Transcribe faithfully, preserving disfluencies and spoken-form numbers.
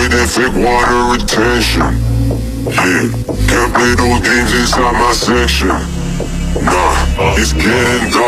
avoid that fake water retention. Yeah, can't play those games inside my section. Nah, it's getting dark.